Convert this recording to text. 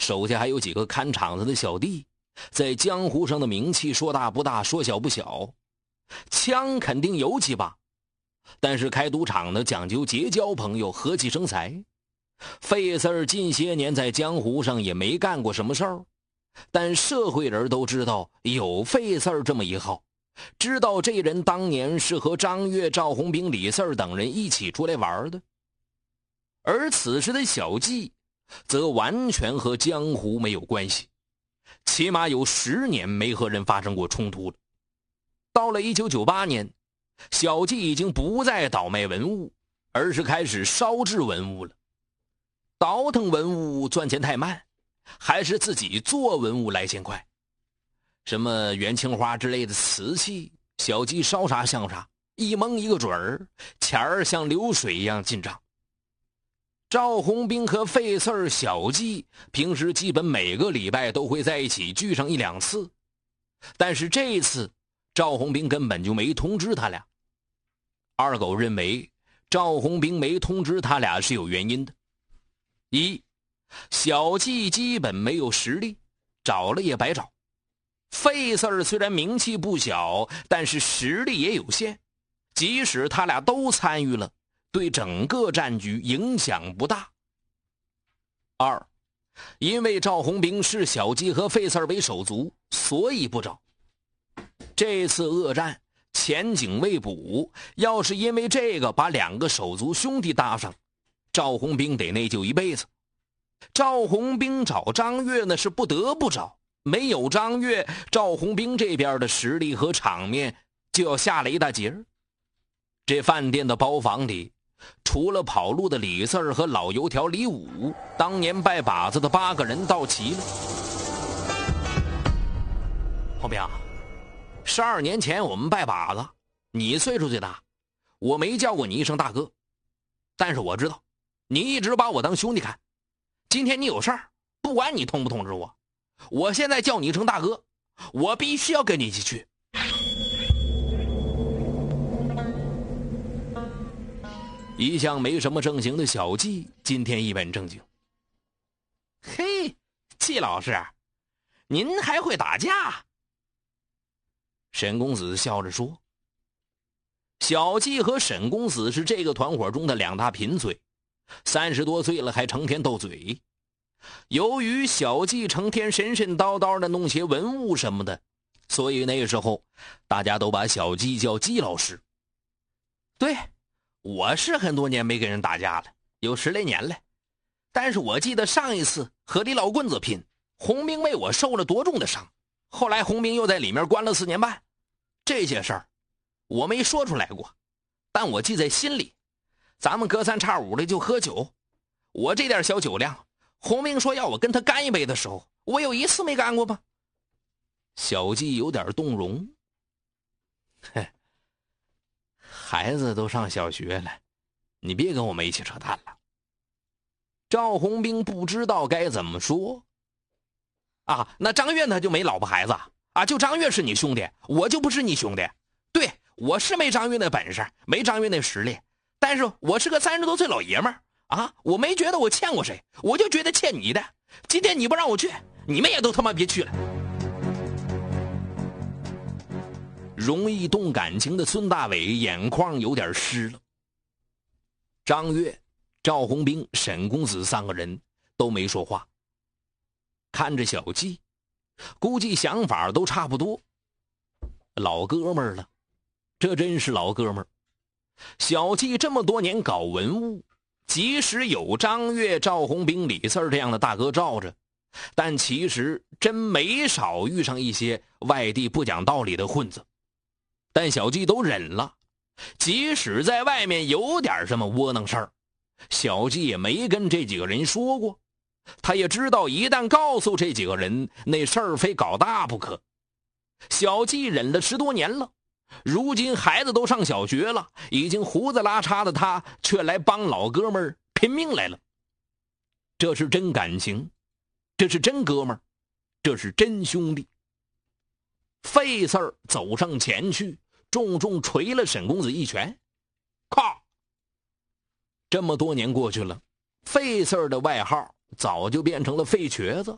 手下还有几个看场子的小弟，在江湖上的名气说大不大，说小不小。枪肯定有几把，但是开赌场的讲究结交朋友，和气生财。费四儿近些年在江湖上也没干过什么事儿，但社会人都知道有费四儿这么一号，知道这人当年是和张悦、赵红兵、李四儿等人一起出来玩的。而此时的小季则完全和江湖没有关系，起码有10年没和人发生过冲突了。到了1998年，小季已经不再倒卖文物，而是开始烧制文物了。倒腾文物赚钱太慢，还是自己做文物来钱快。什么元青花之类的瓷器，小季烧啥像啥，一蒙一个准儿，钱儿像流水一样进账。赵红兵和费四儿、小季平时基本每个礼拜都会在一起聚上1-2次，但是这一次赵红兵根本就没通知他俩。二狗认为赵红兵没通知他俩是有原因的。一，小季基本没有实力，找了也白找。费四儿虽然名气不小，但是实力也有限，即使他俩都参与了，对整个战局影响不大。二，因为赵红兵视小季和费四儿为手足，所以不找。这次恶战前景未卜，要是因为这个把2个手足兄弟搭上，赵红兵得内疚一辈子。赵红兵找张悦呢是不得不找，没有张悦，赵红兵这边的实力和场面就要下了一大截。这饭店的包房里，除了跑路的李四儿和老油条李武，当年拜把子的8个人到齐了。红兵，12年前我们拜把子，你岁数最大，我没叫过你一声大哥，但是我知道你一直把我当兄弟看。今天你有事儿，不管你通不通知我，我现在叫你一声大哥，我必须要跟你一起去。一向没什么正形的小季今天一本正经。嘿，季老师，您还会打架？沈公子笑着说。小季和沈公子是这个团伙中的2大贫嘴，30多岁了还成天斗嘴。由于小季成天神神叨叨的弄些文物什么的，所以那时候大家都把小季叫季老师。对，我是很多年没跟人打架了，有10来年了。但是我记得上一次和李老棍子拼，红兵为我受了多重的伤，后来红兵又在里面关了4年半。这些事儿我没说出来过，但我记在心里。咱们隔三差五的就喝酒，我这点小酒量，红兵说要我跟他干一杯的时候，我有一次没干过吗？小季有点动容。孩子都上小学了，你别跟我们一起扯淡了。赵红兵不知道该怎么说。啊，那张悦他就没老婆孩子啊？就张悦是你兄弟，我就不是你兄弟。对，我是没张悦那本事，没张悦那实力，但是我是个30多岁老爷们儿啊，我没觉得我欠过谁，我就觉得欠你的。今天你不让我去，你们也都他妈别去了。容易动感情的孙大伟眼眶有点湿了。张悦、赵红兵、沈公子3个人都没说话，看着小季，估计想法都差不多。老哥们儿了，这真是老哥们儿。小季这么多年搞文物，即使有张悦、赵红兵、李四儿这样的大哥罩着，但其实真没少遇上一些外地不讲道理的混子。但小季都忍了，即使在外面有点什么窝囊事儿，小季也没跟这几个人说过。他也知道一旦告诉这几个人，那事儿非搞大不可。小季忍了10多年了，如今孩子都上小学了，已经胡子拉碴的他却来帮老哥们儿拼命来了。这是真感情，这是真哥们儿，这是真兄弟。费四儿走上前去，重重捶了沈公子一拳。靠！这么多年过去了，费四儿的外号早就变成了费瘸子。